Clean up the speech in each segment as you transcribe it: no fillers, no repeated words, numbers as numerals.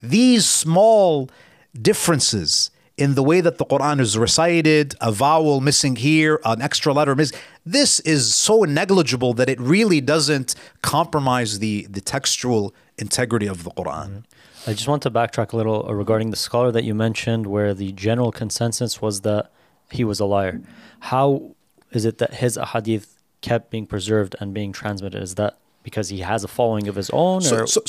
these small differences in the way that the Quran is recited, a vowel missing here, an extra letter missing, this is so negligible that it really doesn't compromise the textual integrity of the Quran. I just want to backtrack a little regarding the scholar that you mentioned, where the general consensus was that he was a liar. How is it that his ahadith kept being preserved and being transmitted? Is that because he has a following of his own?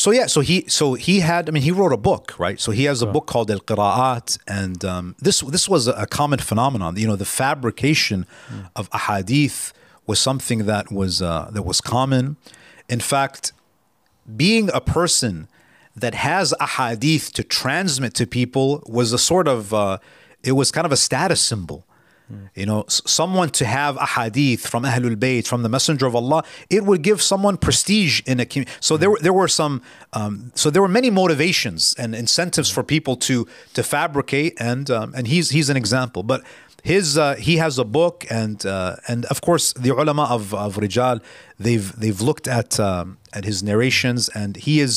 So he had, I mean, he wrote a book, right? So he has a book called Al-Qira'at, and this was a common phenomenon. You know, the fabrication of ahadith was something that was common. In fact, being a person that has ahadith to transmit to people was a sort of, it was kind of a status symbol. You know, someone to have ahadith from Ahlul Bayt, from the Messenger of Allah, it would give someone prestige in a community. So there were some, so there were many motivations and incentives for people to fabricate, and he's an example. But he has a book, and of course the ulama of Rijal, they've looked at his narrations, and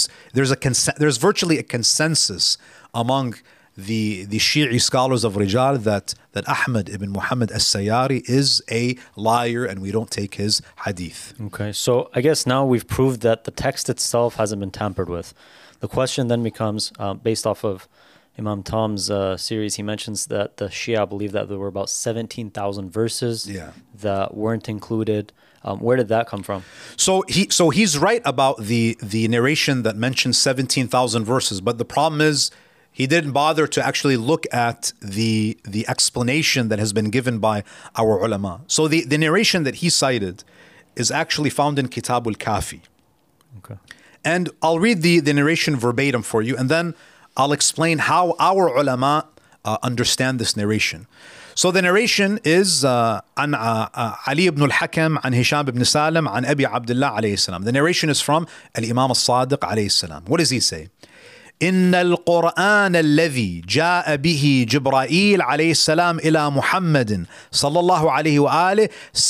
there's virtually a consensus among the Shi'i scholars of Rijal that Ahmad ibn Muhammad as-Sayyari is a liar, and we don't take his hadith. Okay, so I guess now we've proved that the text itself hasn't been tampered with. The question then becomes, based off of Imam Tom's series, he mentions that the Shia believe that there were about 17,000 verses that weren't included. Where did that come from? So he's right about the narration that mentions 17,000 verses, but the problem is, he didn't bother to actually look at the explanation that has been given by our ulama. So the narration that he cited is actually found in Kitab al-Kafi. Okay. And I'll read the narration verbatim for you, and then I'll explain how our ulama understand this narration. So the narration is عن Ali ibn al-Hakam, عن Hisham ibn Salim, عن Abi Abdullah alayhi salam. The narration is from Al-Imam al-Sadiq alayhi salam. What does he say? إن القرآن الذي جاء به جبرائيل عليه السلام إلى محمد صلى الله عليه وآله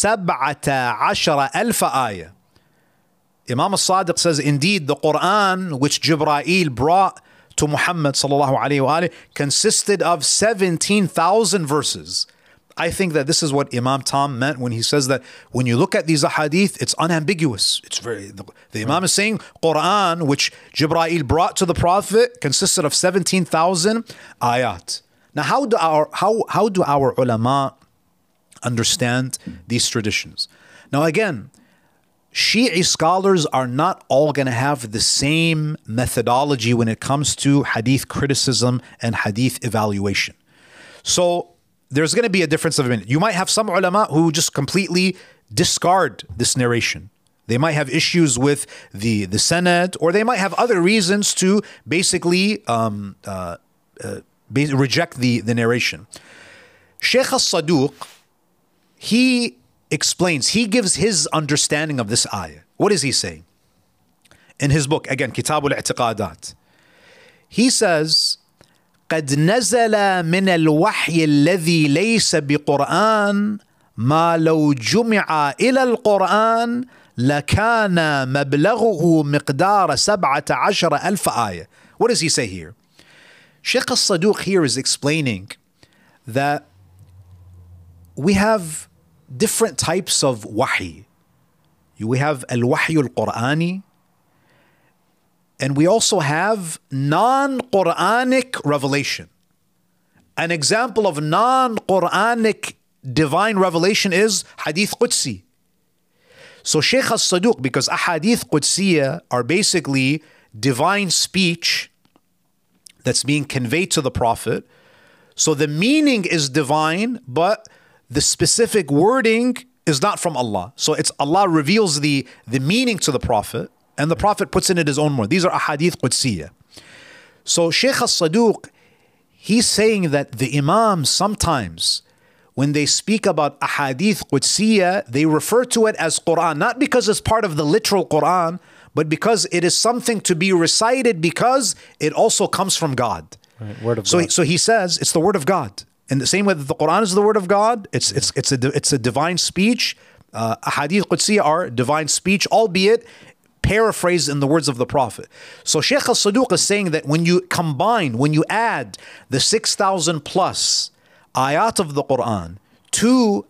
17,000 آية. Imam al-Sadiq says, indeed, the Quran which Jibreel brought to Muhammad sallallahu alayhi wa alayhi consisted of 17,000 verses. I think that this is what Imam Tom meant when he says that when you look at these ahadith, it's unambiguous. It's the Imam is saying Quran, which Jibreel brought to the Prophet, consisted of 17,000 ayat. Now, how do our ulama understand these traditions? Now, again, Shi'i scholars are not all going to have the same methodology when it comes to hadith criticism and hadith evaluation. So there's going to be a difference of opinion. You might have some ulama who just completely discard this narration. They might have issues with the sanad, or they might have other reasons to basically reject the narration. Sheikh al-Saduq, he explains, he gives his understanding of this ayah. What does he say? In his book, again, Kitab al-I'tiqadat, he says, قد نزل من الوحي الذي ليس بقرآن ما لو جمع إلى القرآن لكان مبلغه مقدار 17,000 آية. What does he say here? Sheikh al-Saduq here is explaining that we have different types of wahi. We have al-wahyu al-Qur'ani, and we also have non-Quranic revelation. An example of non-Quranic divine revelation is Hadith Qudsi. So Shaykh al-Saduq, because Ahadith Qudsiya are basically divine speech that's being conveyed to the Prophet. So the meaning is divine, but the specific wording is not from Allah. So it's Allah reveals the meaning to the Prophet, and the Prophet puts in it his own word. These are Ahadith Qudsiya. So Shaykh al-Saduq, he's saying that the Imams sometimes, when they speak about Ahadith Qudsiya, they refer to it as Quran, not because it's part of the literal Quran, but because it is something to be recited because it also comes from God. Right, word of God. So he says it's the word of God. In the same way that the Quran is the word of God, it's a divine speech. Ahadith Qudsiya are divine speech, albeit paraphrased in the words of the Prophet. So Shaykh al-Saduq is saying that when you combine, when you add the 6,000 plus ayat of the Quran to